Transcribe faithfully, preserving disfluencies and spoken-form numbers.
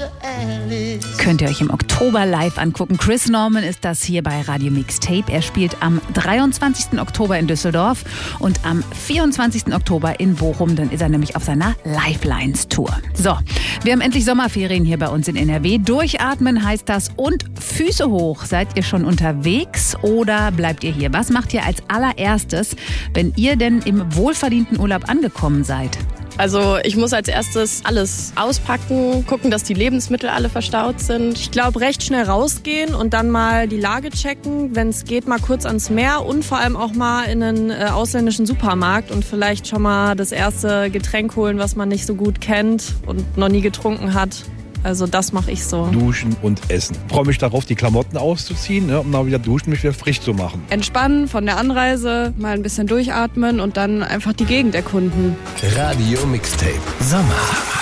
Könnt ihr euch im Oktober live angucken. Chris Norman ist das hier bei Radio Mixtape. Er spielt am dreiundzwanzigsten Oktober in Düsseldorf und am vierundzwanzigsten Oktober in Bochum. Dann ist er nämlich auf seiner Lifelines-Tour. So, wir haben endlich Sommerferien hier bei uns in N R W. Durchatmen heißt das und Füße hoch. Seid ihr schon unterwegs oder bleibt ihr hier? Was macht ihr als allererstes, wenn ihr denn im wohlverdienten Urlaub angekommen seid? Also ich muss als erstes alles auspacken, gucken, dass die Lebensmittel alle verstaut sind. Ich glaube, recht schnell rausgehen und dann mal die Lage checken. Wenn es geht, mal kurz ans Meer und vor allem auch mal in einen äh, ausländischen Supermarkt und vielleicht schon mal das erste Getränk holen, was man nicht so gut kennt und noch nie getrunken hat. Also das mache ich so. Duschen und essen. Ich freue mich darauf, die Klamotten auszuziehen, ne, um dann wieder duschen, mich wieder frisch zu machen. Entspannen von der Anreise, mal ein bisschen durchatmen und dann einfach die Gegend erkunden. Radio Mixtape Sommer.